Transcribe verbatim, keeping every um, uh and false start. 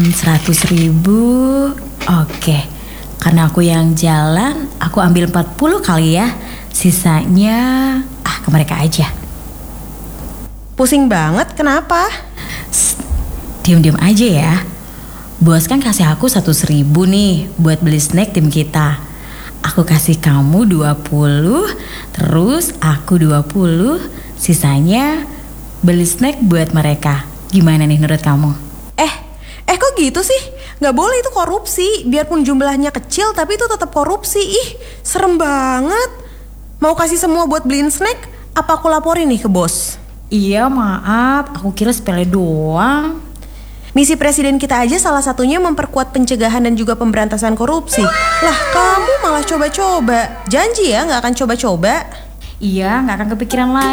Seratus ribu. Oke, karena aku yang jalan, aku ambil empat puluh kali ya. Sisanya ah ke mereka aja. Pusing banget, kenapa? Diam-diam aja ya. Bos kan kasih aku seratus ribu nih buat beli snack tim kita. Aku kasih kamu dua puluh, terus aku dua puluh, sisanya beli snack buat mereka. Gimana nih menurut kamu? Eh, eh kok gitu sih? Gak boleh, itu korupsi. Biarpun jumlahnya kecil tapi itu tetap korupsi. Ih, serem banget. Mau kasih semua buat beliin snack? Apa aku laporin nih ke bos? Iya maaf, aku kira sepele doang. Misi presiden kita aja salah satunya memperkuat pencegahan dan juga pemberantasan korupsi. Lah kamu malah coba-coba. Janji ya gak akan coba-coba. Iya, gak akan kepikiran lagi.